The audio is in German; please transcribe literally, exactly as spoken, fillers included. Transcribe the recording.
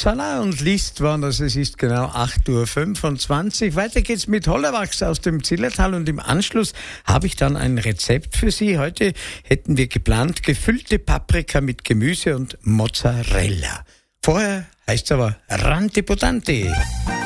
Upsala und liest Wanders. Es ist genau acht Uhr fünfundzwanzig. Weiter geht's mit Hollewachs aus dem Zillertal und im Anschluss habe ich dann ein Rezept für Sie. Heute hätten wir geplant gefüllte Paprika mit Gemüse und Mozzarella. Vorher heißt's aber Ranti Potanti.